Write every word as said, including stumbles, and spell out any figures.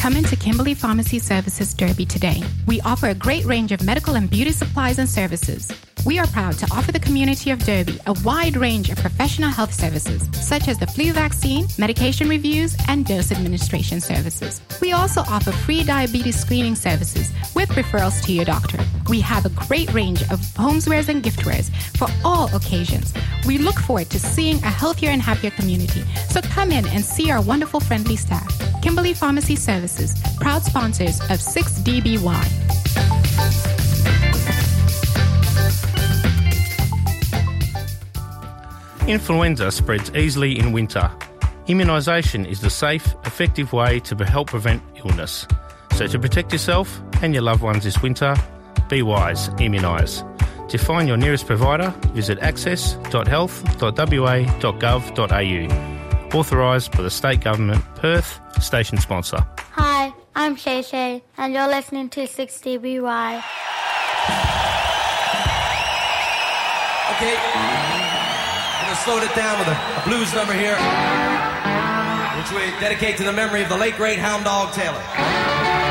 Come into Kimberley Pharmacy Services Derby today. We offer a great range of medical and beauty supplies and services. We are proud to offer the community of Derby a wide range of professional health services, such as the flu vaccine, medication reviews, and dose administration services. We also offer free diabetes screening services with referrals to your doctor. We have a great range of homewares and giftwares for all occasions. We look forward to seeing a healthier and happier community. So come in and see our wonderful, friendly staff. Kimberley Pharmacy Services, proud sponsors of six D B Y. Influenza spreads easily in winter. Immunisation is the safe, effective way to help prevent illness. So to protect yourself and your loved ones this winter, be wise, immunise. To find your nearest provider, visit access dot health dot w a dot gov dot a u. Authorised by the State Government, Perth, station sponsor. Hi, I'm Shay Shay, and you're listening to six D B Y. Okay, I'm going to slow it down with a, a blues number here, which we dedicate to the memory of the late, great Hound Dog Taylor.